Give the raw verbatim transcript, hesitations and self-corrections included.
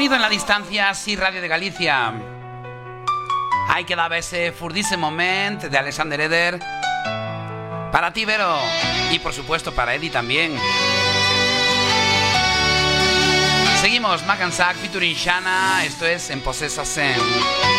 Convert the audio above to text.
Sonido en la distancia, sí, Radio de Galicia. Ahí quedaba ese furdísimo moment de Alexander Eder. Para ti, Vero. Y por supuesto para Eddie también. Seguimos, Mac and Sack featuring Shana. Esto es En Possessa Sen.